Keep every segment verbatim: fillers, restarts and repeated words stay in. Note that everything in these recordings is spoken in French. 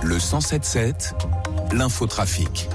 Le cent sept sept, l'infotrafic.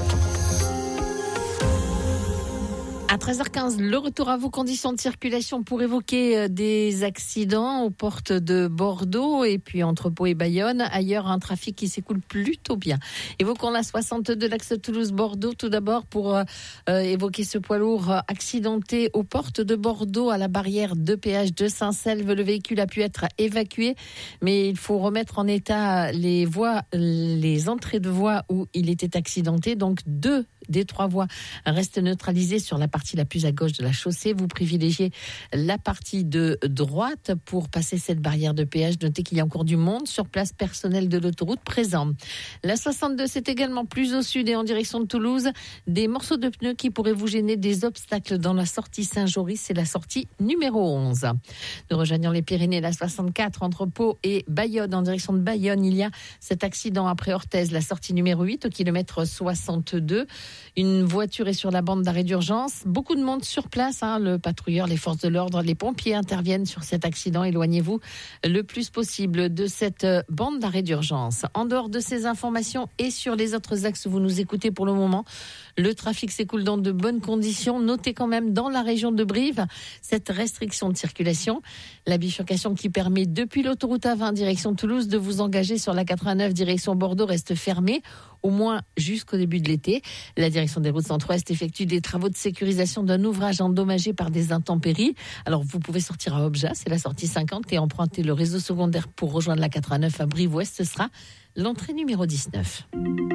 À treize heures quinze, le retour à vos conditions de circulation pour évoquer des accidents aux portes de Bordeaux et puis entre Pau et Bayonne. Ailleurs, un trafic qui s'écoule plutôt bien. Évoquons la soixante-deux, l'axe Toulouse-Bordeaux. Tout d'abord pour euh, évoquer ce poids lourd accidenté aux portes de Bordeaux à la barrière de péage de Saint-Selve. Le véhicule a pu être évacué, mais il faut remettre en état les voies, les entrées de voies où il était accidenté. Donc deux des trois voies restent neutralisées sur la partie la plus à gauche de la chaussée. Vous privilégiez la partie de droite pour passer cette barrière de péage. Notez qu'il y a encore du monde sur place, personnel de l'autoroute présent. La soixante-deux, c'est également plus au sud et en direction de Toulouse. Des morceaux de pneus qui pourraient vous gêner, des obstacles dans la sortie Saint-Joris. C'est la sortie numéro onze. Nous rejoignons les Pyrénées, la soixante-quatre, entre Pau et Bayonne. En direction de Bayonne, il y a cet accident après Orthez, la sortie numéro huit, au kilomètre soixante-deux. Une voiture est sur la bande d'arrêt d'urgence. Beaucoup de monde sur place, hein. Le patrouilleur, les forces de l'ordre, les pompiers interviennent sur cet accident. Éloignez-vous le plus possible de cette bande d'arrêt d'urgence. En dehors de ces informations et sur les autres axes où vous nous écoutez pour le moment, le trafic s'écoule dans de bonnes conditions. Notez quand même dans la région de Brive cette restriction de circulation. La bifurcation qui permet depuis l'autoroute A vingt direction Toulouse de vous engager sur la quatre-vingt-neuf direction Bordeaux reste fermée, au moins jusqu'au début de l'été. La direction des routes centre-ouest effectue des travaux de sécurisation d'un ouvrage endommagé par des intempéries. Alors vous pouvez sortir à Obja, c'est la sortie cinquante, et emprunter le réseau secondaire pour rejoindre la quatre-vingt-neuf à Brive-Ouest. Ce sera l'entrée numéro dix-neuf.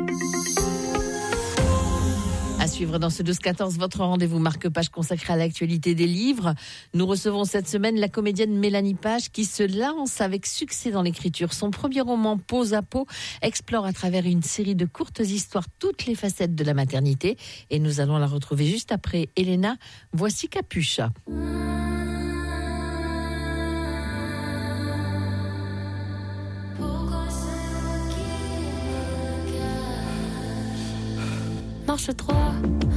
À suivre dans ce douze quatorze, votre rendez-vous marque-page consacré à l'actualité des livres. Nous recevons cette semaine la comédienne Mélanie Page qui se lance avec succès dans l'écriture. Son premier roman, Pause à peau, explore à travers une série de courtes histoires toutes les facettes de la maternité. Et nous allons la retrouver juste après Elena. Voici Capuche. Marche trois,